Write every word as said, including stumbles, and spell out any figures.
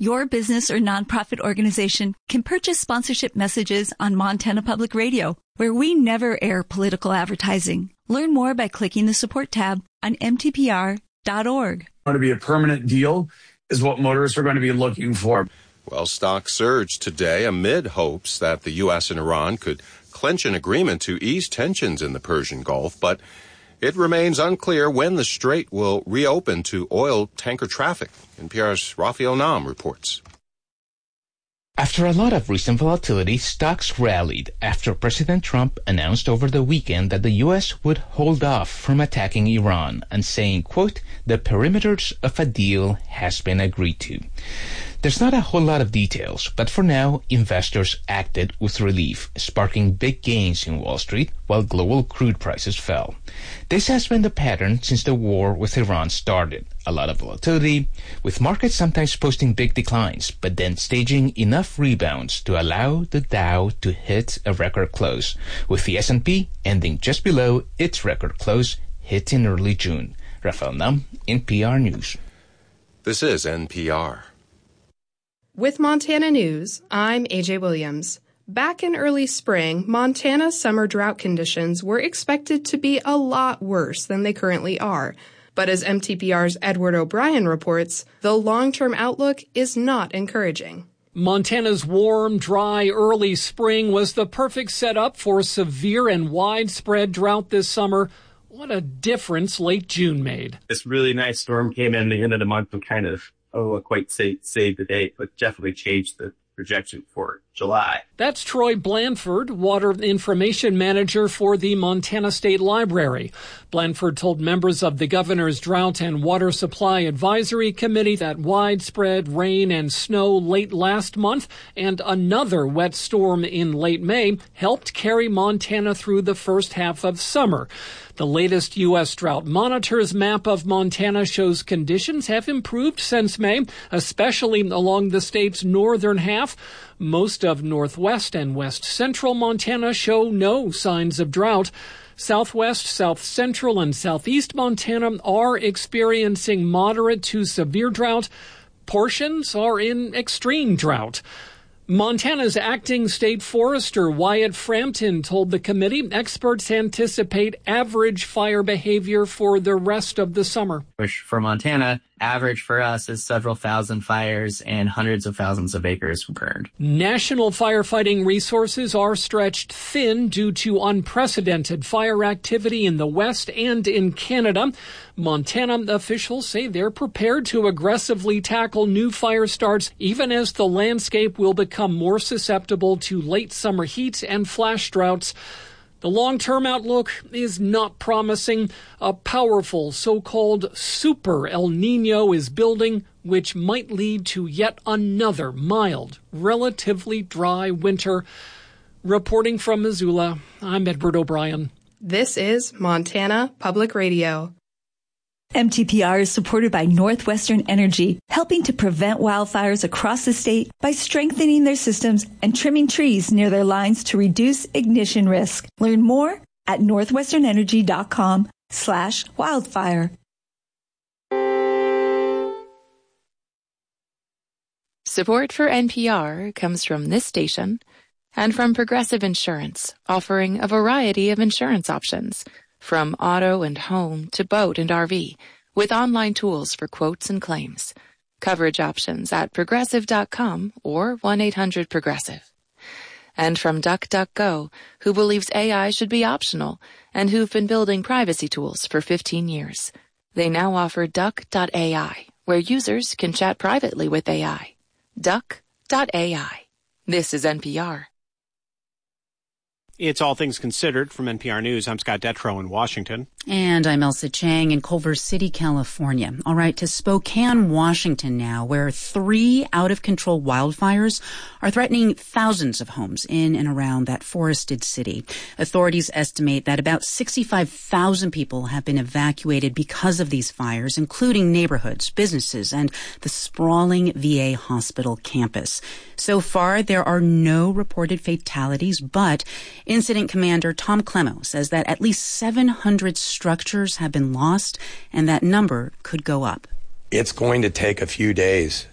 Your business or nonprofit organization can purchase sponsorship messages on Montana Public Radio, where we never air political advertising. Learn more by clicking the support tab on M T P R dot org. Going to be a permanent deal is what motorists are going to be looking for. Well, stocks surged today amid hopes that the U S and Iran could clinch an agreement to ease tensions in the Persian Gulf, but it remains unclear when the strait will reopen to oil tanker traffic. N P R's Raphael Nam reports. After a lot of recent volatility, stocks rallied after President Trump announced over the weekend that the U S would hold off from attacking Iran and saying, quote, the perimeters of a deal has been agreed to. There's not a whole lot of details, but for now, investors acted with relief, sparking big gains in Wall Street while global crude prices fell. This has been the pattern since the war with Iran started. A lot of volatility, with markets sometimes posting big declines, but then staging enough rebounds to allow the Dow to hit a record close, with the S and P ending just below its record close hit in early June. Raphael Nam, N P R News. This is N P R. With Montana News, I'm A J Williams. Back in early spring, Montana's summer drought conditions were expected to be a lot worse than they currently are. But as M T P R's Edward O'Brien reports, the long-term outlook is not encouraging. Montana's warm, dry, early spring was the perfect setup for severe and widespread drought this summer. What a difference late June made. This really nice storm came in the end of the month and kind of, oh, quite saved, saved the day, but definitely changed the projection for July. That's Troy Blanford, Water Information Manager for the Montana State Library. Blanford told members of the Governor's Drought and Water Supply Advisory Committee that widespread rain and snow late last month and another wet storm in late May helped carry Montana through the first half of summer. The latest U S Drought Monitor's map of Montana shows conditions have improved since May, especially along the state's northern half. Most of northwest and west central Montana show no signs of drought. Southwest, south central, and southeast Montana are experiencing moderate to severe drought. Portions are in extreme drought. Montana's acting state forester Wyatt Frampton told the committee experts anticipate average fire behavior for the rest of the summer. For Montana, average for us is several thousand fires and hundreds of thousands of acres burned. National firefighting resources are stretched thin due to unprecedented fire activity in the West and in Canada. Montana officials say they're prepared to aggressively tackle new fire starts, even as the landscape will become more susceptible to late summer heat and flash droughts. The long-term outlook is not promising. A powerful so-called super El Niño is building, which might lead to yet another mild, relatively dry winter. Reporting from Missoula, I'm Edward O'Brien. This is Montana Public Radio. M T P R is supported by Northwestern Energy, helping to prevent wildfires across the state by strengthening their systems and trimming trees near their lines to reduce ignition risk. Learn more at northwesternenergy.com slash wildfire. Support for N P R comes from this station and from Progressive Insurance, offering a variety of insurance options. From auto and home to boat and R V, with online tools for quotes and claims. Coverage options at progressive dot com or one eight hundred progressive. And from DuckDuckGo, who believes A I should be optional and who've been building privacy tools for fifteen years. They now offer duck dot A I, where users can chat privately with A I. duck dot A I. This is N P R. It's All Things Considered from N P R News. I'm Scott Detrow in Washington. And I'm Elsa Chang in Culver City, California. All right, to Spokane, Washington now, where three out-of-control wildfires are threatening thousands of homes in and around that forested city. Authorities estimate that about sixty-five thousand people have been evacuated because of these fires, including neighborhoods, businesses, and the sprawling V A hospital campus. So far, there are no reported fatalities, but Incident Commander Tom Clemo says that at least seven hundred structures have been lost, and that number could go up. It's going to take a few days